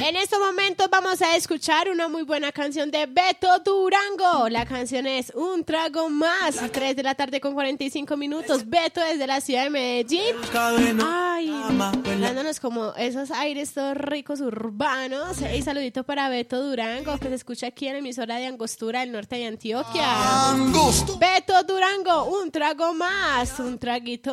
En estos momentos vamos a escuchar una muy buena canción de Beto Durango. La canción es Un Trago Más, 3 de la tarde con 45 minutos. Beto desde la ciudad de Medellín. Ay, dándonos como esos aires todos ricos urbanos. Y saludito para Beto Durango, que se escucha aquí en la emisora de Angostura del norte de Antioquia. Beto Durango, un trago más, un traguito